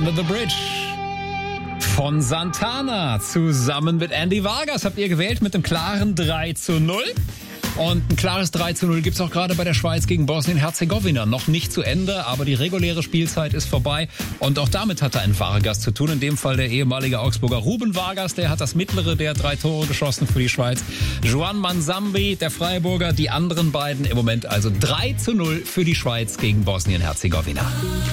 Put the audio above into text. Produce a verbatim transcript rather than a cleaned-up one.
Under the Bridge von Santana zusammen mit Andy Vargas habt ihr gewählt mit dem klaren drei zu null. Und ein klares drei zu null gibt's auch gerade bei der Schweiz gegen Bosnien-Herzegowina. Noch nicht zu Ende, aber die reguläre Spielzeit ist vorbei. Und auch damit hatte ein Vargas zu tun. In dem Fall der ehemalige Augsburger Ruben Vargas. Der hat das mittlere der drei Tore geschossen für die Schweiz. Juan Manzambi, der Freiburger, die anderen beiden im Moment also drei zu null für die Schweiz gegen Bosnien-Herzegowina.